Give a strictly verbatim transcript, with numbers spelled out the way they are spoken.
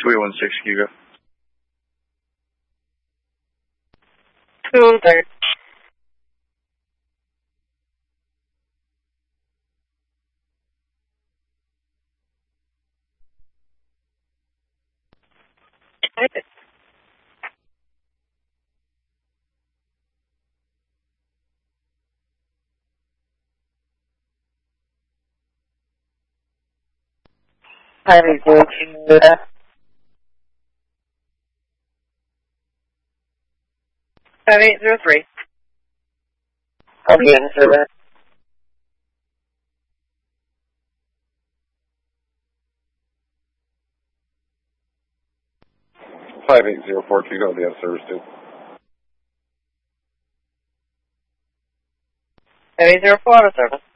two eight one six, Hugo. Two third. Five eight zero two. Five eight zero three. I'll be in service. Five eight zero four two. I'll be on service too. Five eight zero four out of service.